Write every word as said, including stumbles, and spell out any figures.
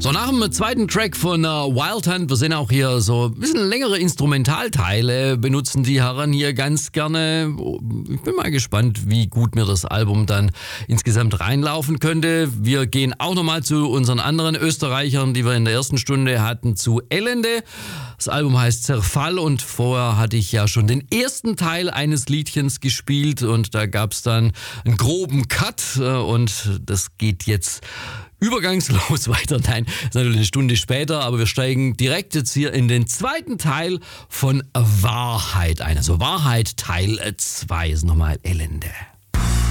So, nach dem zweiten Track von äh, Wild Hunt, wir sehen auch hier so ein bisschen längere Instrumentalteile, benutzen die Herren hier ganz gerne. Ich bin mal gespannt, wie gut mir das Album dann insgesamt reinlaufen könnte. Wir gehen auch nochmal zu unseren anderen Österreichern, die wir in der ersten Stunde hatten, zu Elende. Das Album heißt Zerfall und vorher hatte ich ja schon den ersten Teil eines Liedchens gespielt und da gab es dann einen groben Cut und das geht jetzt übergangslos weiter. Nein, ist natürlich eine Stunde später, aber wir steigen direkt jetzt hier in den zweiten Teil von Wahrheit ein. Also Wahrheit Teil zwei ist nochmal Elende.